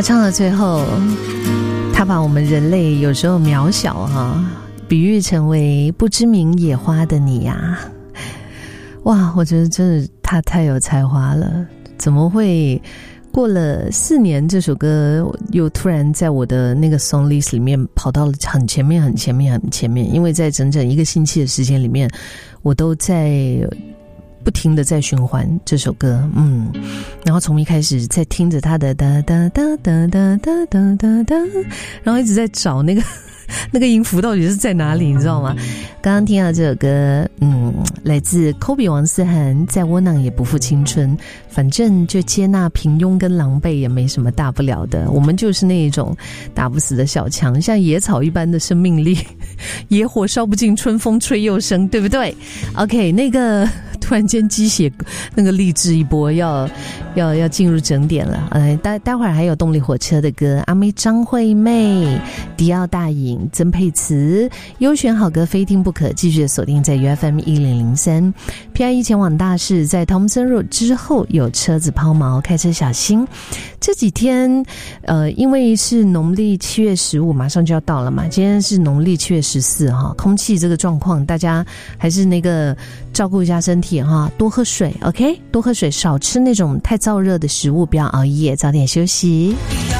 唱到最后，他把我们人类有时候渺小比喻成为不知名野花的你呀。哇，我觉得真的他太有才华了，怎么会过了4年，这首歌又突然在我的那个 song list 里面跑到了很前面，因为在整整1个星期的时间里面，我都在不停的在循环这首歌，然后从一开始在听着他的哒哒哒哒哒哒哒哒哒，然后一直在找那个音符到底是在哪里，你知道吗？刚刚听到这首歌，来自科比王思涵，再窝囊也不负青春，反正就接纳平庸跟狼狈也没什么大不了的，我们就是那一种打不死的小强，像野草一般的生命力，野火烧不尽，春风吹又生，对不对？ OK， 那个突然间鸡血那个励志一波要进入整点了，待会儿还有动力火车的歌，阿妹张惠妹、迪奥大颖、曾沛慈，优选好歌非听不可，继续锁定在 UFM 1003。 PIE 前往大市，在 Thompson Road 之后有车子抛锚，开车小心。这几天因为是农历7月15马上就要到了嘛，今天是农历7月14空气这个状况大家还是那个照顾一下身体多喝水 OK， 多喝水，少吃那种太燥热的食物，不要熬夜，早点休息。